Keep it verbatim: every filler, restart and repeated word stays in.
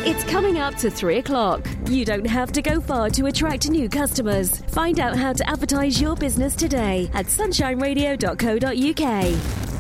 It's coming up to three o'clock. You don't have to go far to attract new customers. Find out how to advertise your business today at sunshine radio dot co dot uk.